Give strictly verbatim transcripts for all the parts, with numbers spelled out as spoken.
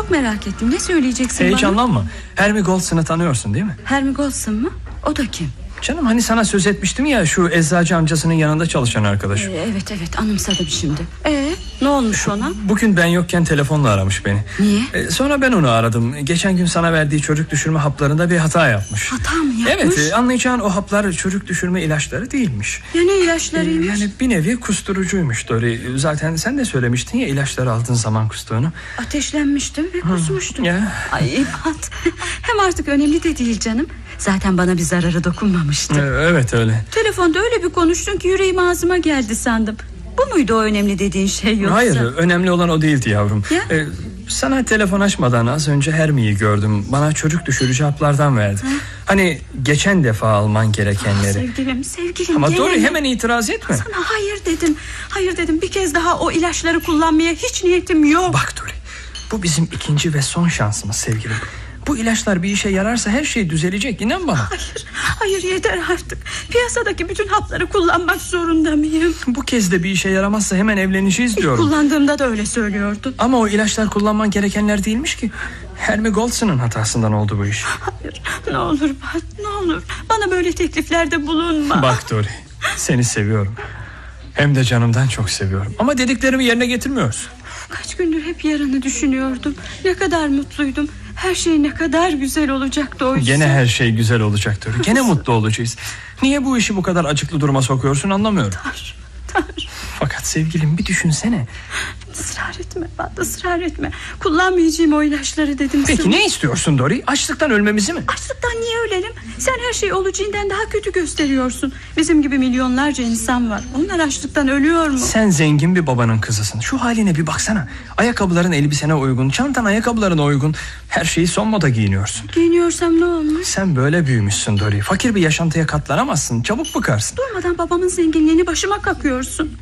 Çok merak ettim. Ne söyleyeceksin Heyecanlanma. bana? Hermie Goldson'u tanıyorsun değil mi? Hermie Goldsson mu? O da kim? Canım hani sana söz etmiştim ya, şu eczacı amcasının yanında çalışan arkadaş. Ee, evet evet anımsadım şimdi. Ee, ne olmuş ona? Bugün ben yokken telefonla aramış beni. Niye? Ee, sonra ben onu aradım. Geçen gün sana verdiği çocuk düşürme haplarında bir hata yapmış. Hata mı yapmış? Evet, anlayacağın o haplar çocuk düşürme ilaçları değilmiş. Ya ne ilaçlarıymış? Ee, yani bir nevi kusturucuymuş Dory. Zaten sen de söylemiştin ya ilaçları aldığın zaman kustuğunu. Ateşlenmiştim ve kusmuştum. Ya. Ay İbat. Hem artık önemli de değil canım. Zaten bana bir zararı dokunmamıştı. Ee, evet öyle. Telefonda öyle bir konuştun ki yüreğim ağzıma geldi sandım. Bu muydu o önemli dediğin şey yoksa? Hayır, önemli olan o değildi yavrum. Ya? Ee, sana telefon açmadan az önce Hermie'yi gördüm. Bana çocuk düşürücü haplardan verdi. Ha? Hani geçen defa alman gerekenleri. Ah, sevgilim sevgilim. Ama gene Dory mi? hemen itiraz etme. Sana hayır dedim. Hayır dedim, bir kez daha o ilaçları kullanmaya hiç niyetim yok. Bak Dory, bu bizim ikinci ve son şansımız sevgilim. Bu ilaçlar bir işe yararsa her şey düzelecek, inan bana. Hayır, hayır yeter artık. Piyasadaki bütün hapları kullanmak zorunda mıyım? Bu kez de bir işe yaramazsa hemen evleneceğiz diyorum. İlk kullandığımda da öyle söylüyordun. Ama o ilaçlar kullanman gerekenler değilmiş ki. Hermie Goldson'un hatasından oldu bu iş. Hayır, ne olur Bat, ne olur. Bana böyle tekliflerde bulunma. Bak Dory, seni seviyorum. Hem de canımdan çok seviyorum. Ama dediklerimi yerine getirmiyorsun. Kaç gündür hep yarını düşünüyordum. Ne kadar mutluydum. Her şey ne kadar güzel olacaktı oysa. Gene her şey güzel olacak Dory. Gene mutlu olacağız. Niye bu işi bu kadar acıklı duruma sokuyorsun anlamıyorum. Tanrım, Tanrım. Fakat sevgilim bir düşünsene. Israr etme Bat, ısrar etme. Kullanmayacağım o ilaçları dedim Peki sana. ne istiyorsun Dory? Açlıktan ölmemizi mi? Açlıktan niye ölelim? Sen her şey olacağından daha kötü gösteriyorsun. Bizim gibi milyonlarca insan var. Onlar açlıktan ölüyor mu? Sen zengin bir babanın kızısın. Şu haline bir baksana. Ayakkabıların elbisene uygun, çantan ayakkabılarına uygun. Her şeyi son moda giyiniyorsun. Giyiniyorsam ne olmuş? Sen böyle büyümüşsün Dory. Fakir bir yaşantıya katlanamazsın. Çabuk bıkarsın. Durmadan babamın zenginliğini başıma kakıyorsun.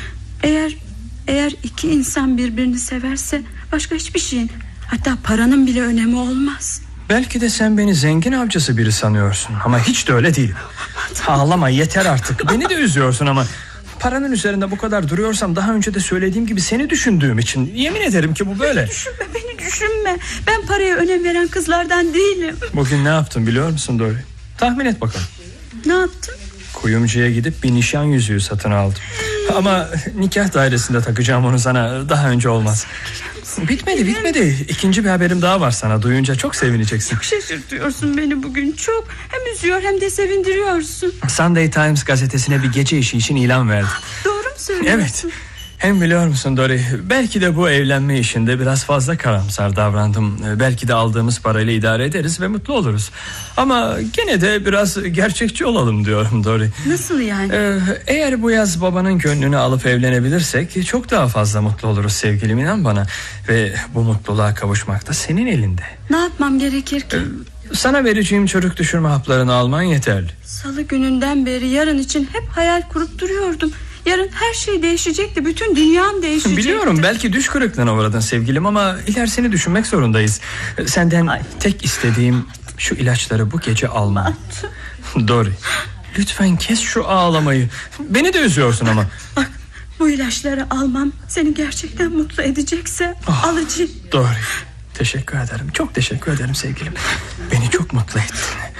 Eğer eğer iki insan birbirini severse başka hiçbir şeyin, hatta paranın bile önemi olmaz. Belki de sen beni zengin avcısı biri sanıyorsun. Ama hiç de öyle değilim. Ağlama yeter artık. Beni de üzüyorsun ama paranın üzerinde bu kadar duruyorsam daha önce de söylediğim gibi seni düşündüğüm için. Yemin ederim ki bu böyle. Beni düşünme, beni düşünme. Ben paraya önem veren kızlardan değilim. Bugün ne yaptın biliyor musun Dory? Tahmin et bakalım. Ne yaptın? Kuyumcuya gidip bir nişan yüzüğü satın aldım. Ama nikah dairesinde takacağım onu sana, daha önce olmaz. Bitmedi bitmedi. İkinci bir haberim daha var sana. Duyunca çok sevineceksin. Çok şaşırtıyorsun beni bugün çok. Hem üzüyor hem de sevindiriyorsun. Sunday Times gazetesine bir gece işi için ilan verdim. Doğru mu söylüyorsun? Evet. Hem biliyor musun Dory, belki de bu evlenme işinde biraz fazla karamsar davrandım. Belki de aldığımız parayla idare ederiz ve mutlu oluruz. Ama gene de biraz gerçekçi olalım diyorum Dory. Nasıl yani? Ee, eğer bu yaz babanın gönlünü alıp evlenebilirsek çok daha fazla mutlu oluruz sevgilim, inan bana. Ve bu mutluluğa kavuşmak da senin elinde. Ne yapmam gerekir ki? Ee, sana vereceğim çocuk düşürme haplarını alman yeterli. Salı gününden beri yarın için hep hayal kurup duruyordum. Yarın her şey değişecekti. Bütün dünyam değişecekti. Biliyorum, belki düş kırıklığına uğradın sevgilim ama ilerisini düşünmek zorundayız. Senden Ay. tek istediğim şu ilaçları bu gece alman. Dory, lütfen kes şu ağlamayı. Beni de üzüyorsun ama. Bak, bu ilaçları almam seni gerçekten mutlu edecekse oh, alıcı. Dory, teşekkür ederim. Çok teşekkür ederim sevgilim. Beni çok mutlu ettin.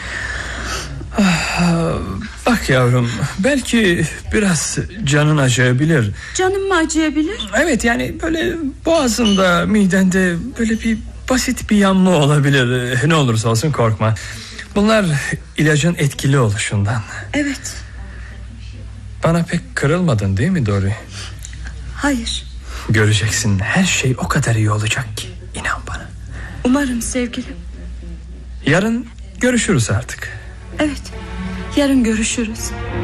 Ah, bak yavrum, belki biraz canın acıyabilir. Canım mı acıyabilir? Evet, yani böyle boğazında, midende böyle bir basit bir yanma olabilir. Ne olursa olsun korkma. Bunlar ilacın etkili oluşundan. Evet. Bana pek kırılmadın değil mi Dory? Hayır. Göreceksin, her şey o kadar iyi olacak ki, inan bana. Umarım sevgilim. Yarın görüşürüz artık. Evet, yarın görüşürüz.